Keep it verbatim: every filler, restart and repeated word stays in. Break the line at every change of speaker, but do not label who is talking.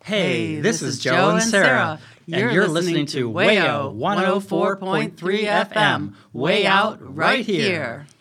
Hey, this is Joe and Sarah, and you're listening to Wayo one oh four point three F M, way out right here.